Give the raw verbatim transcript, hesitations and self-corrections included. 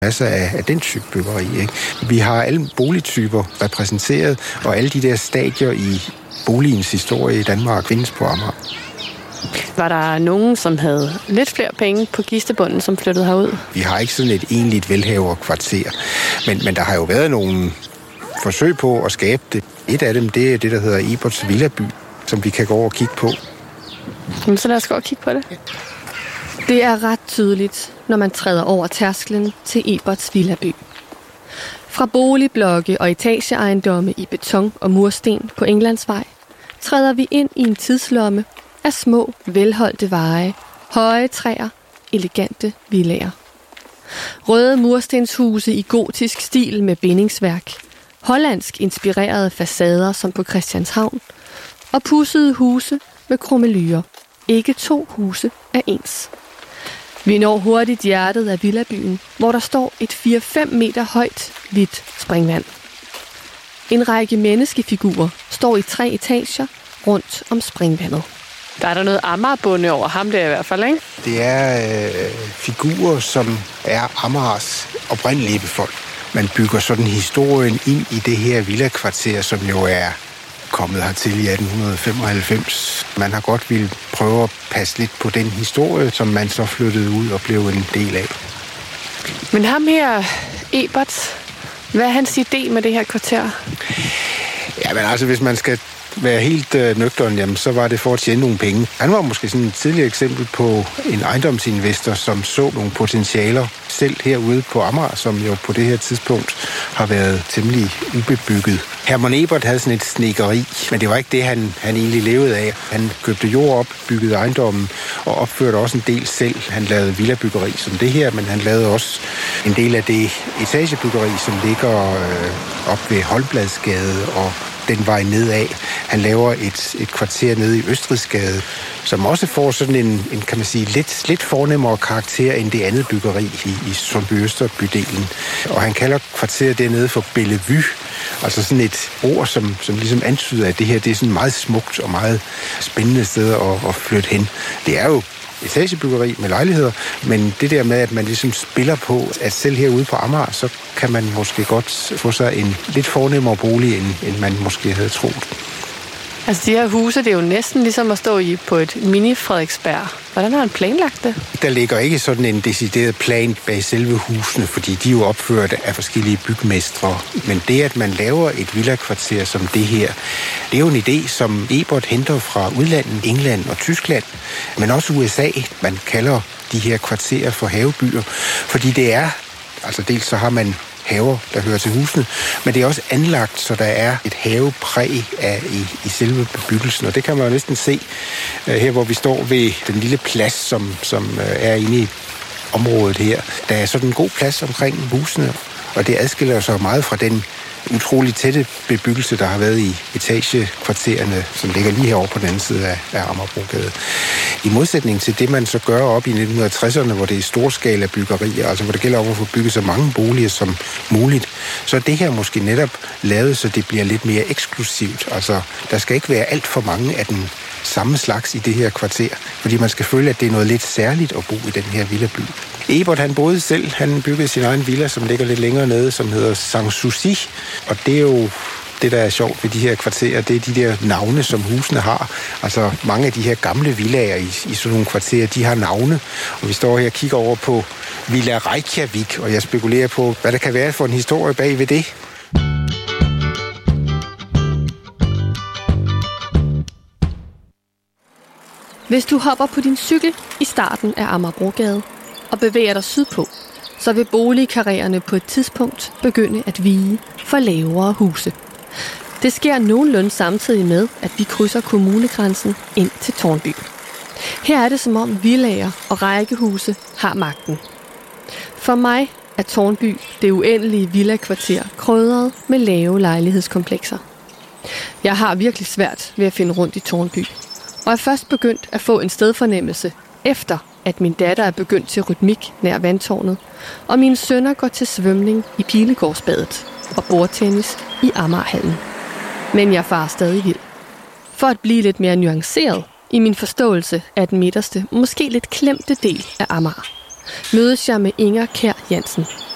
masser af, af den type byggeri. Ikke? Vi har alle boligtyper repræsenteret, og alle de der stadier i boligens historie i Danmark findes på Amager. Var der nogen, som havde lidt flere penge på kistebunden, som flyttede herud? Vi har ikke sådan et egentligt velhaverkvarter, men, men der har jo været nogle forsøg på at skabe det. Et af dem, det er det, der hedder Eberts Villaby, som vi kan gå over og kigge på. Jamen, så lad os gå og kigge på det. Det er ret tydeligt, når man træder over tærsklen til Eberts Villaby. Fra boligblokke og etageejendomme i beton og mursten på Englandsvej, træder vi ind i en tidslomme af små, velholdte veje, høje træer, elegante villaer. Røde murstenshuse i gotisk stil med bindingsværk, hollandsk inspirerede facader som på Christianshavn, og pudsede huse med krummelyer. Ikke to huse er ens. Vi når hurtigt hjertet af villabyen, hvor der står et fire til fem meter højt, hvidt springvand. En række menneskefigurer står i tre etager rundt om springvandet. Der er der noget Amagerbunde over ham der i hvert fald, ikke? Det er øh, figurer, som er Amagers oprindelige befolk. Man bygger sådan historien ind i det her villakvarter, som jo er kommet hertil i atten femoghalvfems. Man har godt ville prøve at passe lidt på den historie, som man så flyttede ud og blev en del af. Men ham her, Ebert, hvad er hans idé med det her kvarter? Ja, men altså, hvis man skal være helt øh, nøgteren, jamen, så var det for at tjene nogle penge. Han var måske sådan et tidligere eksempel på en ejendomsinvestor, som så nogle potentialer selv herude på Amager, som jo på det her tidspunkt har været temmelig ubebygget. Hermann Ebert havde sådan et snedkeri, men det var ikke det, han, han egentlig levede af. Han købte jord op, byggede ejendommen og opførte også en del selv. Han lavede villabyggeri som det her, men han lavede også en del af det etagebyggeri, som ligger øh, op ved Holmbladsgade og den vej nedad. Han laver et, et kvarter nede i Østrigsgade, som også får sådan en, en kan man sige, lidt, lidt fornemmere karakter end det andet byggeri i, i Sundby Østerbydelen. Og han kalder kvarteret dernede for Bellevue, altså sådan et ord, som, som ligesom antyder, at det her det er sådan meget smukt og meget spændende sted at, at flytte hen. Det er jo etagebyggeri med lejligheder, men det der med, at man ligesom spiller på, at selv herude på Amager, så kan man måske godt få sig en lidt fornemmere bolig, end, end man måske havde troet. Altså de her huse, det er jo næsten ligesom at stå i på et mini-Frederiksberg. Hvordan har han planlagt det? Der ligger ikke sådan en decideret plan bag selve husene, fordi de er jo opført af forskellige bygmestre. Men det, at man laver et villakvarter som det her, det er jo en idé, som Ebert henter fra udlandet, England og Tyskland, men også U S A. Man kalder de her kvarterer for havebyer, fordi det er, altså dels så har man haver, der hører til husene, men det er også anlagt, så der er et havepræg af i, i selve bebyggelsen, og det kan man jo næsten se uh, her, hvor vi står ved den lille plads, som, som uh, er inde i området her. Der er sådan en god plads omkring husene, og det adskiller sig meget fra den utrolig tætte bebyggelse, der har været i etagekvartererne, som ligger lige herovre på den anden side af, af Amagerbrogade. I modsætning til det, man så gør op i nitten tresserne, hvor det er storskala byggerier, altså hvor det gælder om at få bygget så mange boliger som muligt, så er det her måske netop lavet, så det bliver lidt mere eksklusivt. Altså, der skal ikke være alt for mange af den samme slags i det her kvarter, fordi man skal føle, at det er noget lidt særligt at bo i den her villaby. Ebert, han boede selv, han byggede sin egen villa, som ligger lidt længere nede, som hedder Sanssouci, og det er jo det, der er sjovt ved de her kvarterer, det er de der navne, som husene har. Altså mange af de her gamle villaer i, i sådan nogle kvarterer, de har navne, og vi står her og kigger over på Villa Reykjavik, og jeg spekulerer på, hvad der kan være for en historie bag ved det. Hvis du hopper på din cykel i starten af Amagerbrogade og bevæger dig sydpå, så vil boligkarriererne på et tidspunkt begynde at vige for lavere huse. Det sker nogenlunde samtidig med, at vi krydser kommunegrænsen ind til Tårnby. Her er det som om villaer og rækkehuse har magten. For mig er Tårnby det uendelige villakvarter krydret med lave lejlighedskomplekser. Jeg har virkelig svært ved at finde rundt i Tårnby, og er først begyndt at få en stedfornemmelse efter, at min datter er begyndt til rytmik nær vandtårnet, og mine sønner går til svømning i Pilegårdsbadet og bordtennis i Amagerhallen. Men jeg farer stadig vild. For at blive lidt mere nuanceret i min forståelse af den midterste, måske lidt klemte del af Amager, mødes jeg med Inger Kjær Jansen,